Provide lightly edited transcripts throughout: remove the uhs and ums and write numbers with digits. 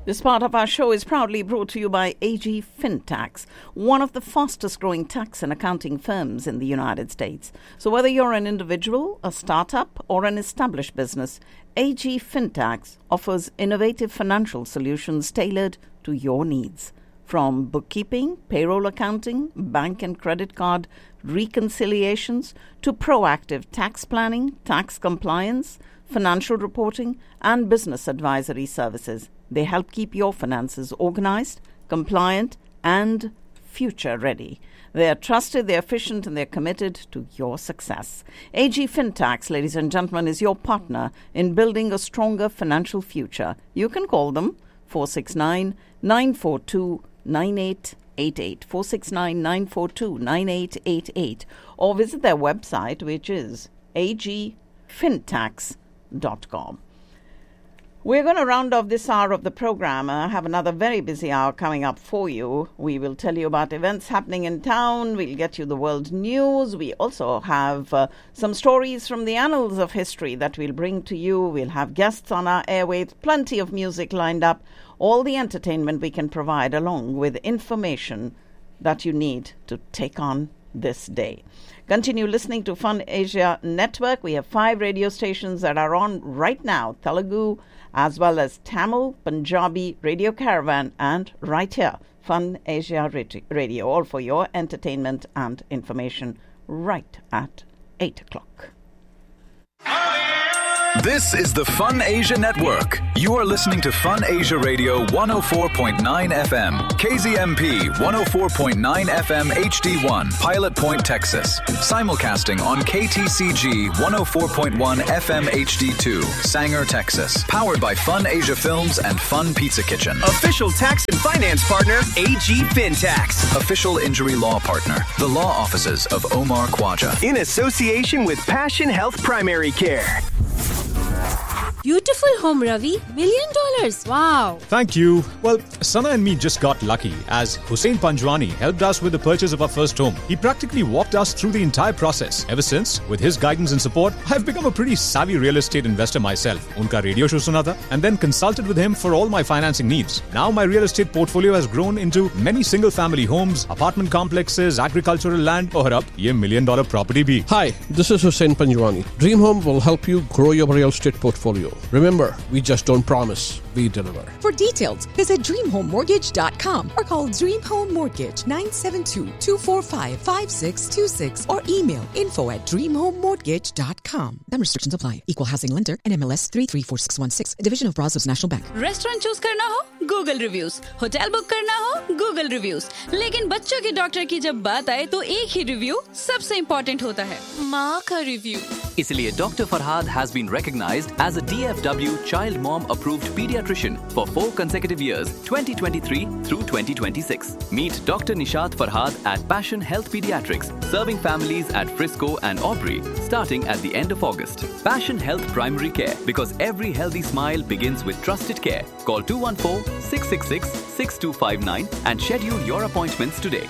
This part of our show is proudly brought to you by AG Fintax, one of the fastest growing tax and accounting firms in the United States. So whether you're an individual, a startup, or an established business, AG Fintax offers innovative financial solutions tailored to your needs. From bookkeeping, payroll accounting, bank and credit card reconciliations, to proactive tax planning, tax compliance, financial reporting, and business advisory services. They help keep your finances organized, compliant, and future-ready. They are trusted, they're efficient, and they're committed to your success. AG Fintax, ladies and gentlemen, is your partner in building a stronger financial future. You can call them 469-942-9888, 469-942-9888, or visit their website, which is agfintax.com. We're going to round off this hour of the program. I have another very busy hour coming up for you. We will tell you about events happening in town. We'll get you the world news. We also have some stories from the annals of history that we'll bring to you. We'll have guests on our airwaves, plenty of music lined up, all the entertainment we can provide along with information that you need to take on this day. Continue listening to Fun Asia Network. We have 5 radio stations that are on right now, Telugu, as well as Tamil, Punjabi, Radio Caravan, and right here, Fun Asia Radio, all for your entertainment and information right at 8 o'clock. This is the Fun Asia Network. You are listening to Fun Asia Radio 104.9 FM, KZMP 104.9 FM HD1, Pilot Point, Texas. Simulcasting on KTCG 104.1 FM HD2, Sanger, Texas. Powered by Fun Asia Films and Fun Pizza Kitchen. Official tax and finance partner, AG Fintax. Official injury law partner, the law offices of Omar Khwaja. In association with Passion Health Primary Care. Beautiful home, Ravi. $1 million. Wow. Thank you. Well, Sana and me just got lucky as Hussein Panjwani helped us with the purchase of our first home. He practically walked us through the entire process. Ever since, with his guidance and support, I've become a pretty savvy real estate investor myself. Unka radio show suna tha, and then consulted with him for all my financing needs. Now my real estate portfolio has grown into many single-family homes, apartment complexes, agricultural land, और अब ये $1 million property भी. Hi, this is Hussein Panjwani. Dream Home will help you grow your real estate portfolio. Remember, we just don't promise, we deliver. For details, visit DreamHomeMortgage.com or call Dream Home Mortgage 972-245-5626 or email info@DreamHomeMortgage.com. Then restrictions apply. Equal housing lender and MLS 334616, a division of Brazos National Bank. Restaurant choose करना हो Google reviews, hotel book करना हो Google reviews. लेकिन बच्चों के doctor की जब बात आए तो एक ही रिव्यू सबसे इम्पोर्टेंट होता है, माँ का रिव्यू. इसलिए Dr. Farhad has been recognized as a DFW Child Mom Approved Pediatrician for 4 consecutive years, 2023 through 2026. Meet Dr. Nishat Farhad at Passion Health Pediatrics, serving families at Frisco and Aubrey, starting at the end of August. Passion Health Primary Care, because every healthy smile begins with trusted care. Call 214-666-6259 and schedule your appointments today.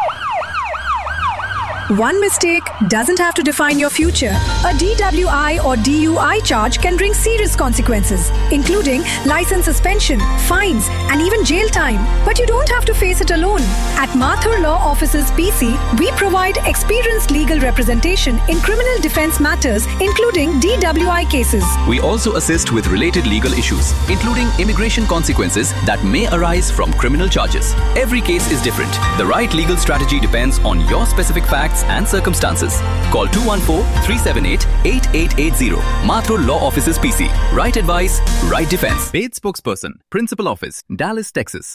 One mistake doesn't have to define your future. A DWI or DUI charge can bring serious consequences, including license suspension, fines, and even jail time. But you don't have to face it alone. At Mathur Law Offices PC, we provide experienced legal representation in criminal defense matters, including DWI cases. We also assist with related legal issues, including immigration consequences that may arise from criminal charges. Every case is different. The right legal strategy depends on your specific facts and circumstances. Call 214-378-8880. Mathur Law Offices PC. Right advice, right defense. Paid spokesperson, Principal Office, Dallas, Texas.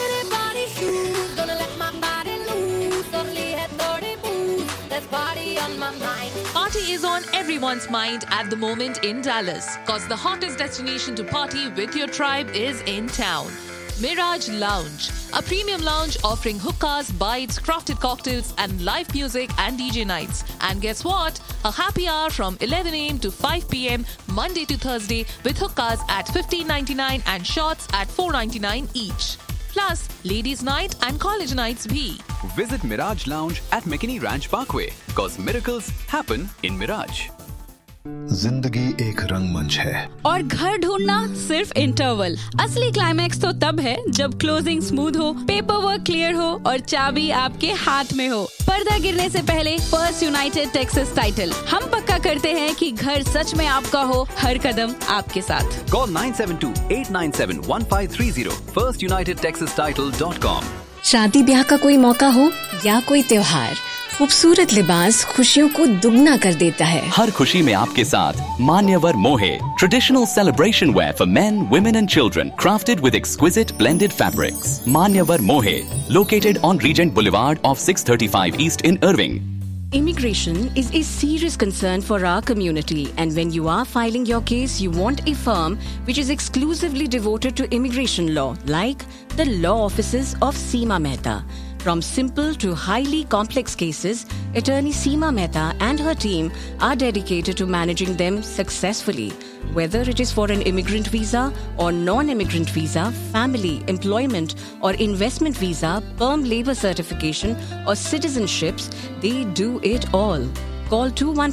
Party is on everyone's mind at the moment in Dallas, cause the hottest destination to party with your tribe is in town. Mirage Lounge, a premium lounge offering hookahs, bites, crafted cocktails, and live music and DJ nights. And guess what? A happy hour from 11 a.m. to 5 p.m. Monday to Thursday with hookahs at $15.99 and shots at $4.99 each. Plus, ladies' night and college nights bhi. Visit Mirage Lounge at McKinney Ranch Parkway, cause miracles happen in Mirage. जिंदगी एक रंगमंच है और घर ढूंढना सिर्फ interval. असली climax तो तब है जब क्लोजिंग स्मूथ हो, पेपर वर्क क्लियर हो और चाबी आपके हाथ में हो। पर्दा गिरने से पहले फर्स्ट यूनाइटेड टेक्सास टाइटल। हम पक्का करते हैं कि घर सच में आपका हो, हर कदम आपके साथ। Call 972-897-1530. FirstUnitedTexasTitle.com. शादी ब्याह का कोई मौका हो या कोई त्योहार, खूबसूरत लिबास खुशियों को दुगना कर देता है। हर खुशी में आपके साथ मान्यवर मोहे, traditional celebration where for men, women and children, crafted with exquisite blended fabrics. मान्यवर मोहे, located on Regent Boulevard off 635 East in Irving. Immigration is a serious concern for our community, and when you are filing your case, you want a firm which is exclusively devoted to immigration law, like the law offices of Seema Mehta. From simple to highly complex cases, attorney Seema Mehta and her team are dedicated to managing them successfully. Whether it is for an immigrant visa or non-immigrant visa, family, employment or investment visa, perm labor certification or citizenships, they do it all. Call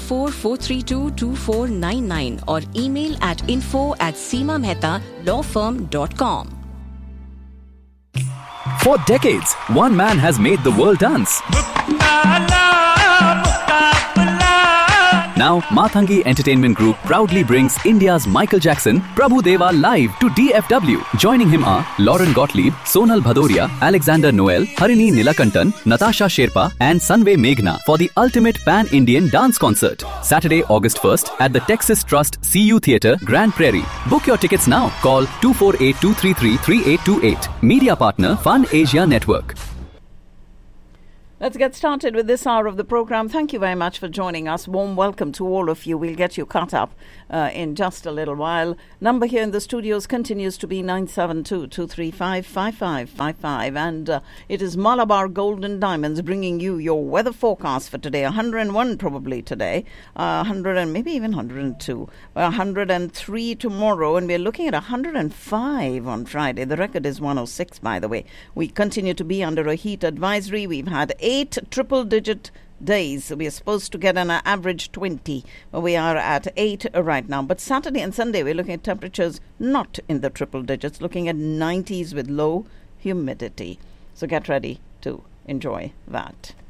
214-432-2499 or email at info@seemamehtalaw.com. For decades, one man has made the world dance. Now, Mathangi Entertainment Group proudly brings India's Michael Jackson, Prabhu Deva live to DFW. Joining him are Lauren Gottlieb, Sonal Bhadoria, Alexander Noel, Harini Nilakantan, Natasha Sherpa and Sanve Meghna for the ultimate pan-Indian dance concert. Saturday, August 1st at the Texas Trust CU Theatre, Grand Prairie. Book your tickets now. Call 248-233-3828. Media partner Fun Asia Network. Let's get started with this hour of the program. Thank you very much for joining us. Warm welcome to all of you. We'll get you caught up in just a little while. Number here in the studios continues to be 972-235-5555. And it is Malabar Gold and Diamonds bringing you your weather forecast for today. 101 probably today. 100 and maybe even 102. 103 tomorrow. And we're looking at 105 on Friday. The record is 106, by the way. We continue to be under a heat advisory. We've had 8 triple-digit days. We are supposed to get an average 20. We are at 8 right now. But Saturday and Sunday, we're looking at temperatures not in the triple digits, looking at 90s with low humidity. So get ready to enjoy that.